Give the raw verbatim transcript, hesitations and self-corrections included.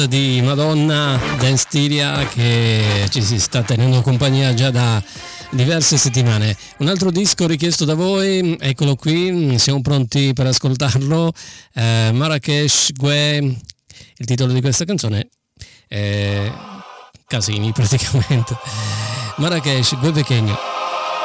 di Madonna Dance Styria, che ci si sta tenendo compagnia già da diverse settimane. Un altro disco richiesto da voi, eccolo qui, siamo pronti per ascoltarlo. eh, Marrakesh Gue, il titolo di questa canzone è Casini praticamente. Marrakesh Gue Pequeño.